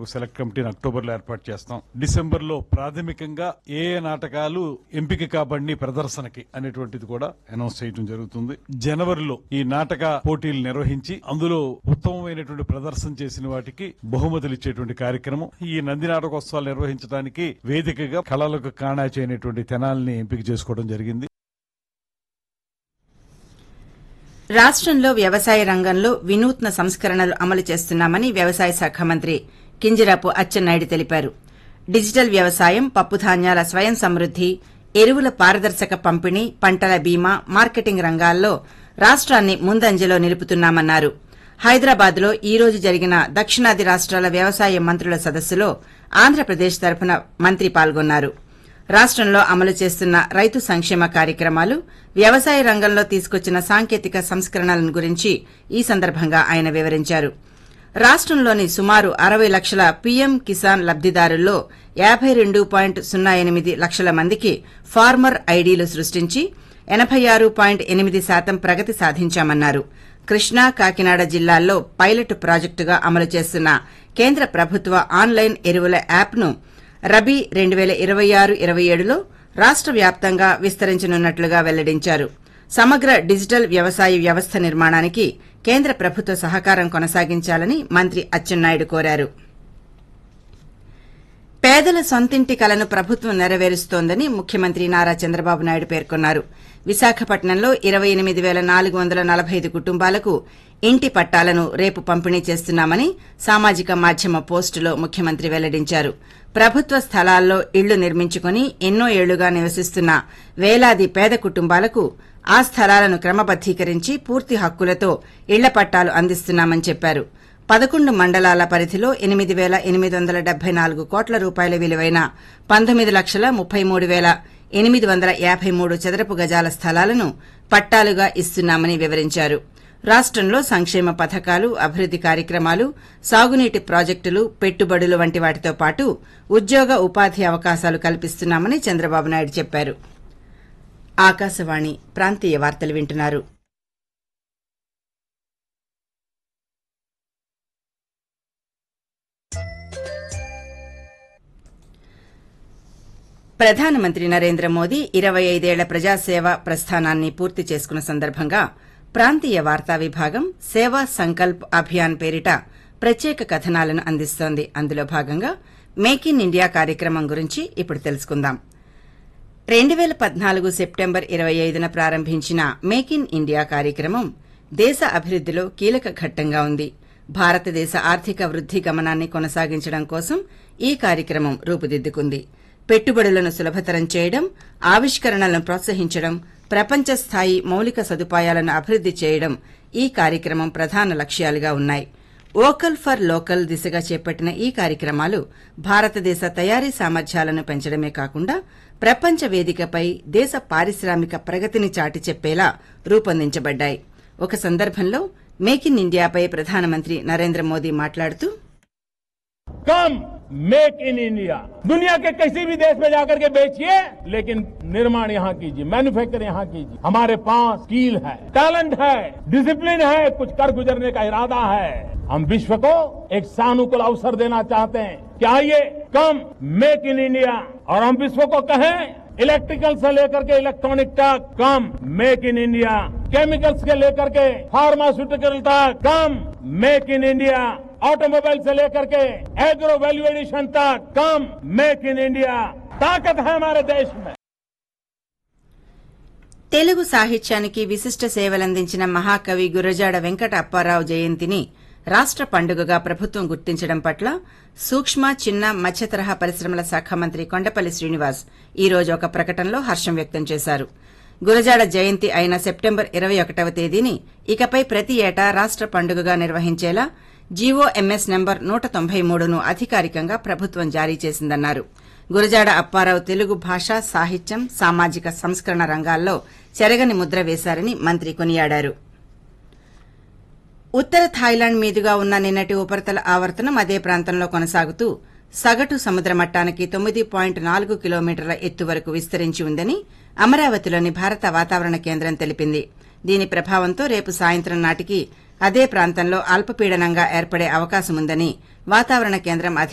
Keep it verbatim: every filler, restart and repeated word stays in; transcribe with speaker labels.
Speaker 1: ఒక సెలెక్ట్ కమిటీని అక్టోబర్ లో ఏర్పాటు చేస్తాం. డిసెంబర్ లో ప్రాథమికంగా ఏ ఏ నాటకాలు ఎంపిక కాబడిని ప్రదర్శనకి అనేటువంటిది కూడా అనౌన్స్ చేయడం జరుగుతుంది. జనవరిలో ఈ నాటక పోటీలు నిర్వహించి అందులో ఉత్తమమైనటువంటి ప్రదర్శన చేసిన వాటికి బహుమతులు ఇచ్చేటువంటి కార్యక్రమం. ఈ నంది నాటకోత్సవాలు నిర్వహించడానికి వేదికగా కళలకు కాణాచి అయినటువంటి తెనాలిని ఎంపిక చేసుకోవడం జరిగింది.
Speaker 2: రాష్టంలో వ్యవసాయ రంగంలో వినూత్న సంస్కరణలు అమలు చేస్తున్నామని వ్యవసాయ శాఖ మంత్రి కింజరాపు అచ్చెన్నాయుడు తెలిపారు. డిజిటల్ వ్యవసాయం, పప్పుధాన్యాల స్వయం సమృద్ది, ఎరువుల పారదర్శక పంపిణీ, పంటల బీమా, మార్కెటింగ్ రంగాల్లో రాష్ట్రాన్ని ముందంజలో నిలుపుతున్నామన్నారు. హైదరాబాద్ లో ఈ రోజు జరిగిన దక్షిణాది రాష్ట్రాల వ్యవసాయ మంత్రుల సదస్సులో ఆంధ్రప్రదేశ్ తరఫున మంత్రి పాల్గొన్నారు. రాష్టంలో అమలు చేస్తున్న రైతు సంక్షేమ కార్యక్రమాలు, వ్యవసాయ రంగంలో తీసుకొచ్చిన సాంకేతిక సంస్కరణలను గురించి ఈ సందర్భంగా ఆయన వివరించారు. రాష్టంలోని సుమారు అరవై లక్షల పీఎం కిసాన్ లబ్దిదారుల్లో యాబై రెండు పాయింట్ సున్నా ఎనిమిది లక్షల మందికి ఫార్మర్ ఐడీలు సృష్టించి ఎనబై ఆరు పాయింట్ ఎనిమిది శాతం ప్రగతి సాధించామన్నారు. కృష్ణా, కాకినాడ జిల్లాల్లో పైలట్ ప్రాజెక్టుగా అమలు చేస్తున్న కేంద్ర ప్రభుత్వ ఆన్లైన్ ఎరువుల యాప్ను రబీ రెండు పేల ఇరవై ఆరు ఇరవై ఏడులో రాష్ట వ్యాప్తంగా విస్తరించనున్నట్లుగా వెల్లడించారు. సమగ్ర డిజిటల్ వ్యవసాయ వ్యవస్థ నిర్మాణానికి కేంద్ర ప్రభుత్వ సహకారం కొనసాగించాలని మంత్రి అచ్చెన్నాయుడు కోరారు. పేదల సొంతింటి కలను ప్రభుత్వం నెరవేరుస్తోందని ముఖ్యమంత్రి నారా చంద్రబాబు నాయుడు పేర్కొన్నారు. విశాఖపట్నంలో ఇరవై ఎనిమిది పేల నాలుగు వందల నలభై ఐదు కుటుంబాలకు ఇంటి పట్టాలను రేపు పంపిణీ చేస్తున్నామని సామాజిక మాధ్యమ పోస్టులో ముఖ్యమంత్రి వెల్లడించారు. ప్రభుత్వ స్థలాల్లో ఇళ్లు నిర్మించుకుని ఎన్నో ఏళ్లుగా నివసిస్తున్న వేలాది పేద కుటుంబాలకు ఆ స్థలాలను క్రమబద్దీకరించి పూర్తి హక్కులతో ఇళ్ల పట్టాలు అందిస్తున్నామని చెప్పారు. పదకొండు మండలాల పరిధిలో ఎనిమిది పేల ఎనిమిది వందల డెబ్బై నాలుగు కోట్ల రూపాయల విలువైన పంతొమ్మిది లక్షల ముప్పై మూడు పేల ఎనిమిది వందల యాబై మూడు చదరపు గజాల స్థలాలను పట్టాలుగా ఇస్తున్నామని వివరించారు. రాష్టంలో సంక్షేమ పథకాలు, అభివృద్ది కార్యక్రమాలు, సాగునీటి ప్రాజెక్టులు, పెట్టుబడులు వంటి వాటితో పాటు ఉద్యోగ ఉపాధి అవకాశాలు కల్పిస్తున్నామని చంద్రబాబు నాయుడు చెప్పారు. ఆకాశవాణి ప్రాంతీయ వార్తలు వింటున్నారు. ప్రధానమంత్రి నరేంద్ర మోదీ ఇరవై ఐదేళ్ల ప్రజాసేవ ప్రస్థానాన్ని పూర్తి చేసుకున్న సందర్భంగా ప్రాంతీయ వార్తా విభాగం సేవా సంకల్ప్ అభియాన్ పేరిట ప్రత్యేక కథనాలను అందిస్తోంది. అందులో భాగంగా మేక్ ఇన్ ఇండియా కార్యక్రమం గురించి ఇప్పుడు తెలుసుకుందాం. రెండు పేల పద్నాలుగు సెప్టెంబర్ ఇరవై ఐదున ప్రారంభించిన మేక్ ఇన్ ఇండియా కార్యక్రమం దేశ అభివృద్దిలో కీలక ఘట్టంగా ఉంది. భారతదేశ ఆర్థిక వృద్ది గమనాన్ని కొనసాగించడం కోసం ఈ కార్యక్రమం రూపుదిద్దుకుంది. పెట్టుబడులను సులభతరం చేయడం, ఆవిష్కరణలను ప్రోత్సహించడం, ప్రపంచ స్థాయి మౌలిక సదుపాయాలను అభివృద్ది చేయడం ఈ కార్యక్రమం ప్రధాన లక్ష్యాలుగా ఉన్నాయి. వోకల్ ఫర్ లోకల్ దిశగా చేపట్టిన ఈ కార్యక్రమాలు భారతదేశ తయారీ సామర్థ్యాలను పెంచడమే కాకుండా ప్రపంచ వేదికపై దేశ పారిశ్రామిక ప్రగతిని చాటి చెప్పేలా రూపొందించబడ్డాయి. ఒక సందర్భంలో మేక్ ఇన్ ఇండియాపై ప్రధానమంత్రి నరేంద్ర మోదీ మాట్లాడుతూ
Speaker 3: कम मेक इन इंडिया, दुनिया के किसी भी देश में जाकर के बेचिए, लेकिन निर्माण यहाँ कीजिए, मैन्युफैक्चर यहाँ कीजिए. हमारे पास स्किल है, टैलेंट है, डिसिप्लिन है, कुछ कर गुजरने का इरादा है. हम विश्व को एक सानुकूल अवसर देना चाहते हैं. क्या ये कम मेक इन इंडिया और हम विश्व को कहें इलेक्ट्रिकल से लेकर के इलेक्ट्रॉनिक तक कम मेक इन इंडिया, केमिकल्स के लेकर के फार्मास्यूटिकल तक कम मेक इन इंडिया, ऑटोमोबाइल से लेकर के एग्रो वैल्यू एडिशन तक कम मेक इन इंडिया. ताकत है हमारे देश में.
Speaker 2: తెలుగు సాహిత్యానికి విశిష్ట సేవలందించిన మహాకవి గురజాడ వెంకట అప్పారావు జయంతిని రాష్ట పండుగగా ప్రభుత్వం గుర్తించడం పట్ల సూక్ష్మ, చిన్న, మధ్యతరహా పరిశ్రమల శాఖ మంత్రి కొండపల్లి శ్రీనివాస్ ఈ రోజు ఒక ప్రకటనలో హర్షం వ్యక్తం చేశారు. గురజాడ జయంతి అయిన సెప్టెంబర్ ఇరవై ఒకటవ తేదీని ఇకపై ప్రతి ఏటా రాష్ట పండుగగా నిర్వహించేలా జీవోఎంఎస్ నంబర్ నూట తొంభై మూడును అధికారికంగా ప్రభుత్వం జారీ చేసిందన్నారు. గురజాడ అప్పారావు తెలుగు భాష, సాహిత్యం, సామాజిక సంస్కరణ రంగాల్లో చెరగని ముద్ర వేశారని మంత్రి కొనియాడారు. ఉత్తర థాయిలాండ్ మీదుగా ఉన్న నిన్నటి ఉపరితల ఆవర్తనం అదే ప్రాంతంలో కొనసాగుతూ సగటు సముద్ర మట్టానికి తొమ్మిది పాయింట్ నాలుగు కిలోమీటర్ల ఎత్తు వరకు విస్తరించి ఉందని అమరావతిలోని భారత వాతావరణ కేంద్రం తెలిపింది. దీని ప్రభావంతో రేపు సాయంత్రం నాటికి అదే ప్రాంతంలో అల్పపీడనంగా ఏర్పడే అవకాశముందని వాతావరణ కేంద్రం